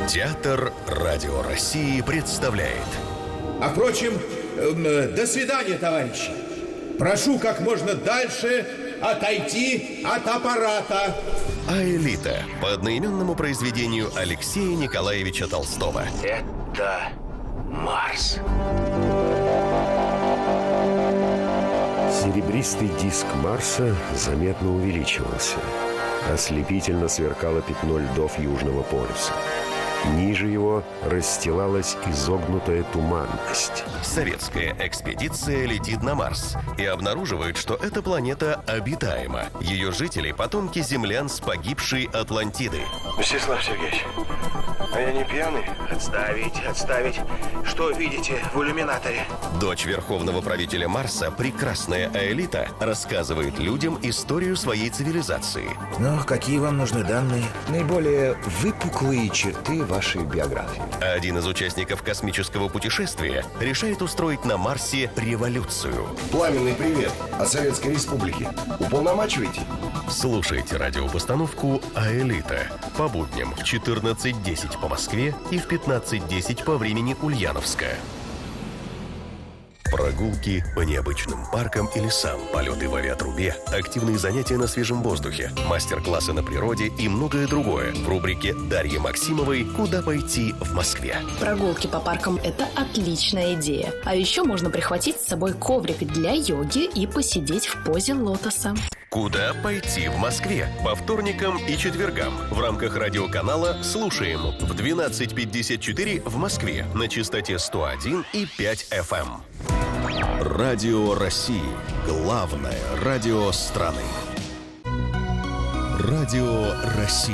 Театр Радио России представляет. А впрочем, до свидания, товарищи. Прошу как можно дальше отойти от аппарата. Аэлита по одноименному произведению Алексея Николаевича Толстого. Это Марс. Серебристый диск Марса заметно увеличивался. Ослепительно сверкало пятно льдов Южного полюса. Ниже его расстилалась изогнутая туманность. Советская экспедиция летит на Марс и обнаруживает, что эта планета обитаема. Ее жители – потомки землян с погибшей Атлантиды. Мстислав Сергеевич, а я не пьяный? Отставить. Что видите в иллюминаторе? Дочь верховного правителя Марса, прекрасная Аэлита, рассказывает людям историю своей цивилизации. Ну, какие вам нужны данные? Наиболее выпуклые черты вашей биографии. Один из участников космического путешествия решает устроить на Марсе революцию. Пламенный привет от Советской Республики. Уполномачиваете? Слушайте радиопостановку «Аэлита» по будням в 14:10 по Москве и в 15:10 по времени Ульяновска. Прогулки по необычным паркам и лесам, полеты в авиатрубе, активные занятия на свежем воздухе, мастер-классы на природе и многое другое в рубрике Дарьи Максимовой «Куда пойти в Москве». Прогулки по паркам – это отличная идея. А еще можно прихватить с собой коврик для йоги и посидеть в позе лотоса. «Куда пойти в Москве» по вторникам и четвергам в рамках радиоканала «Слушаем» в 12:54 в Москве на частоте 101,5 FM. Радио России. Главное радио страны. Радио России.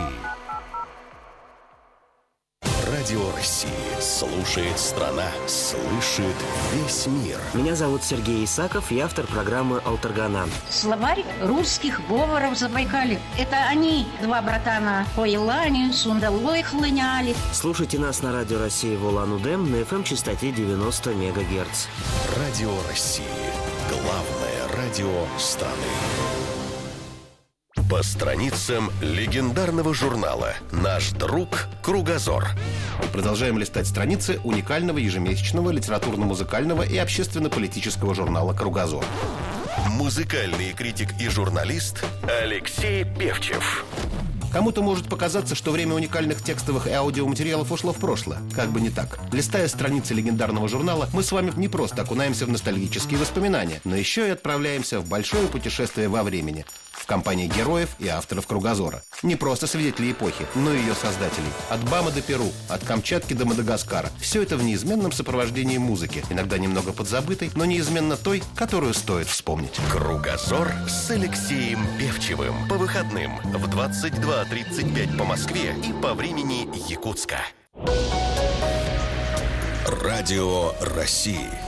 Радио России. Слушает страна. Слышит весь мир. Меня зовут Сергей Исаков, я автор программы «Алтаргана». Словарь русских говоров Забайкалья. Это они, два братана, по Елане, Сундалой хлыняли. Слушайте нас на Радио России в Улан-Удэ на FM-частоте 90 МГц. Радио России. Главное радио страны. По страницам легендарного журнала «Наш друг Кругозор». Продолжаем листать страницы уникального ежемесячного литературно-музыкального и общественно-политического журнала «Кругозор». Музыкальный критик и журналист Алексей Певчев. Кому-то может показаться, что время уникальных текстовых и аудиоматериалов ушло в прошлое. Как бы не так. Листая страницы легендарного журнала, мы с вами не просто окунаемся в ностальгические воспоминания, но еще и отправляемся в большое путешествие во времени в компании героев и авторов «Кругозора». Не просто свидетелей эпохи, но и ее создателей. От Бама до Перу, от Камчатки до Мадагаскара. Все это в неизменном сопровождении музыки, иногда немного подзабытой, но неизменно той, которую стоит вспомнить. «Кругозор» с Алексеем Певчевым. По выходным в 22:35 по Москве и по времени Якутска. Радио России.